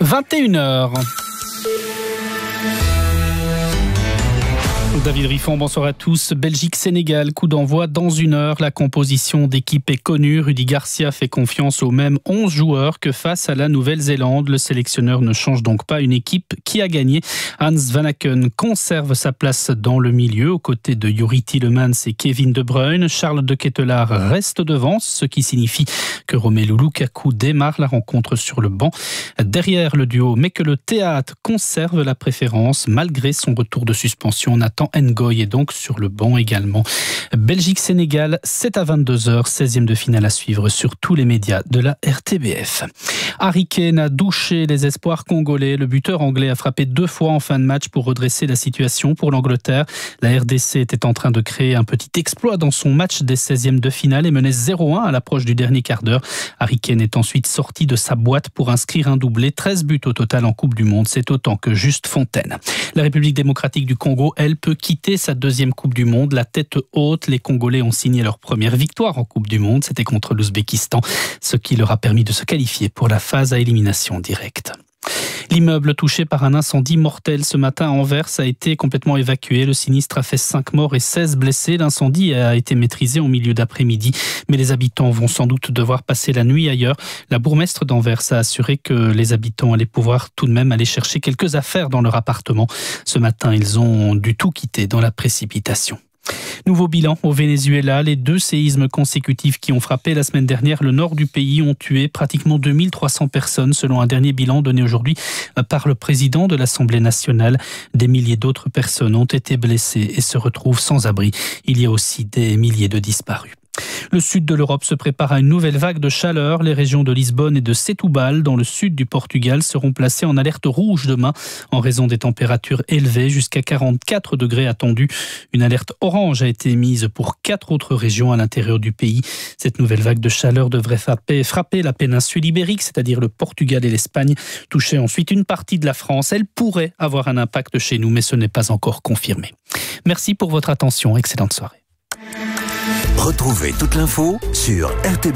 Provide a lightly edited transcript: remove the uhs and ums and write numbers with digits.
21h. David Riffon, bonsoir à tous. Belgique-Sénégal, coup d'envoi dans 1 heure. La composition d'équipe est connue. Rudy Garcia fait confiance aux mêmes 11 joueurs que face à la Nouvelle-Zélande. Le sélectionneur ne change donc pas une équipe qui a gagné. Hans Vanaken conserve sa place dans le milieu aux côtés de Youri Tielemans et Kevin De Bruyne. Charles de Ketelaere reste devant, ce qui signifie que Romelu Lukaku démarre la rencontre sur le banc derrière le duo, mais que le théâtre conserve la préférence malgré son retour de suspension. Nathan Ngoy est donc sur le banc également. Belgique-Sénégal, c'est à 22h, 16e de finale à suivre sur tous les médias de la RTBF. Harry Kane a douché les espoirs congolais. Le buteur anglais a frappé 2 fois en fin de match pour redresser la situation pour l'Angleterre. La RDC était en train de créer un petit exploit dans son match des 16e de finale et menait 0-1 à l'approche du dernier quart d'heure. Harry Kane est ensuite sorti de sa boîte pour inscrire un doublé. 13 buts au total en Coupe du Monde, c'est autant que Juste Fontaine. La République démocratique du Congo, elle, peut quitter sa 2e Coupe du Monde. La tête haute, les Congolais ont signé leur première victoire en Coupe du Monde. C'était contre l'Ouzbékistan, ce qui leur a permis de se qualifier pour la phase à élimination directe. L'immeuble touché par un incendie mortel ce matin à Anvers a été complètement évacué. Le sinistre a fait 5 morts et 16 blessés. L'incendie a été maîtrisé en milieu d'après-midi, mais les habitants vont sans doute devoir passer la nuit ailleurs. La bourgmestre d'Anvers a assuré que les habitants allaient pouvoir tout de même aller chercher quelques affaires dans leur appartement. Ce matin, ils ont dû tout quitter dans la précipitation. Nouveau bilan au Venezuela. Les 2 séismes consécutifs qui ont frappé la semaine dernière le nord du pays ont tué pratiquement 2300 personnes selon un dernier bilan donné aujourd'hui par le président de l'Assemblée nationale. Des milliers d'autres personnes ont été blessées et se retrouvent sans abri. Il y a aussi des milliers de disparus. Le sud de l'Europe se prépare à une nouvelle vague de chaleur. Les régions de Lisbonne et de Setúbal, dans le sud du Portugal, seront placées en alerte rouge demain en raison des températures élevées, jusqu'à 44 degrés attendus. Une alerte orange a été émise pour 4 autres régions à l'intérieur du pays. Cette nouvelle vague de chaleur devrait frapper la péninsule ibérique, c'est-à-dire le Portugal et l'Espagne, toucher ensuite une partie de la France. Elle pourrait avoir un impact chez nous, mais ce n'est pas encore confirmé. Merci pour votre attention. Excellente soirée. Retrouvez toute l'info sur RTB.